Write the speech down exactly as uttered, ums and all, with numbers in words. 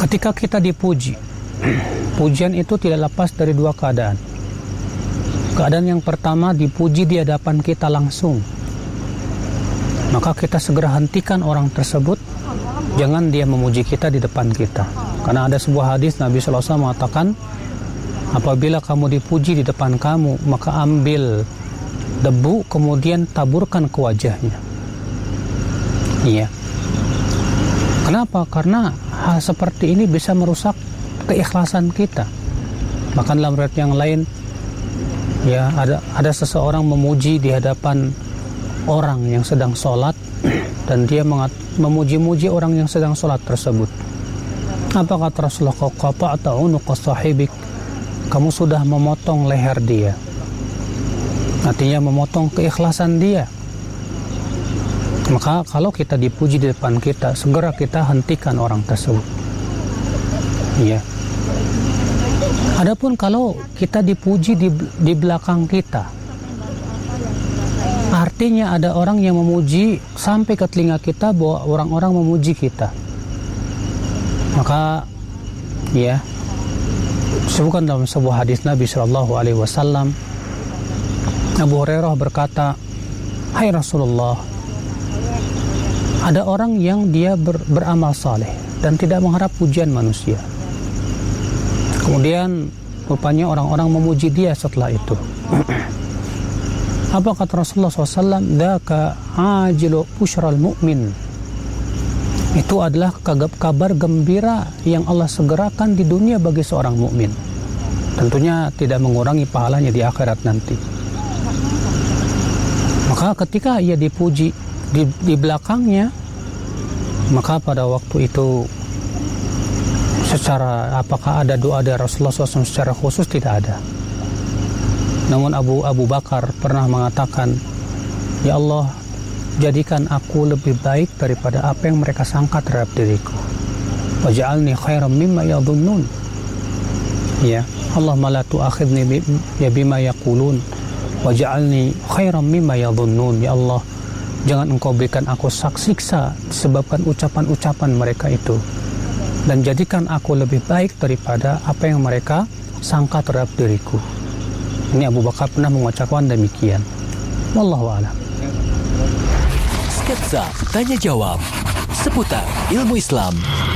Ketika kita dipuji, pujian itu tidak lepas dari dua keadaan. Keadaan yang pertama, dipuji di hadapan kita langsung, maka kita segera hentikan orang tersebut, jangan dia memuji kita di depan kita. Karena ada sebuah hadis Nabi shallallahu alaihi wasallam mengatakan, apabila kamu dipuji di depan kamu, maka ambil debu kemudian taburkan ke wajahnya. Iya. Kenapa? Karena hal seperti ini bisa merusak keikhlasan kita. Bahkan dalam riwayat yang lain, ya ada ada seseorang memuji di hadapan orang yang sedang sholat, dan dia mengat, memuji-muji orang yang sedang sholat tersebut. Apa kata Rasulullah? Qata'ta unuqa sahibik, kamu sudah memotong leher dia. Artinya memotong keikhlasan dia. Maka kalau kita dipuji di depan kita, segera kita hentikan orang tersebut. Iya. Adapun kalau kita dipuji di, di belakang kita, artinya ada orang yang memuji sampai ke telinga kita bahwa orang-orang memuji kita. Maka ya, disebutkan dalam sebuah hadis Nabi shallallahu alaihi wasallam, Abu Hurairah berkata, "Hai Rasulullah, ada orang yang dia ber, beramal saleh dan tidak mengharap pujian manusia. Kemudian rupanya orang-orang memuji dia setelah itu." Apa kata Rasulullah shallallahu alaihi wasallam? "Dzaka ajilu busyral mu'min." Itu adalah kabar gembira yang Allah segerakan di dunia bagi seorang mukmin. Tentunya tidak mengurangi pahalanya di akhirat nanti. Maka ketika ia dipuji di, di belakangnya, maka pada waktu itu secara apakah ada doa dari Rasulullah shallallahu alaihi wasallam secara khusus? Tidak ada. Namun Abu Abu Bakar pernah mengatakan, "Ya Allah, jadikan aku lebih baik daripada apa yang mereka sangka terhadap diriku. Waj'alni khairan mimma yadhunnun." Ya, Allahumma la tu'akhidni ya bima yaqulun waj'alni khairan mimma yadhunnun. Ya Allah, jangan engkau berikan aku siksa disebabkan ucapan-ucapan mereka itu, dan jadikan aku lebih baik daripada apa yang mereka sangka terhadap diriku. Ini Abu Bakar pernah mengucapkan demikian. Wallahu a'lam. Sketsa Tanya Jawab seputar ilmu Islam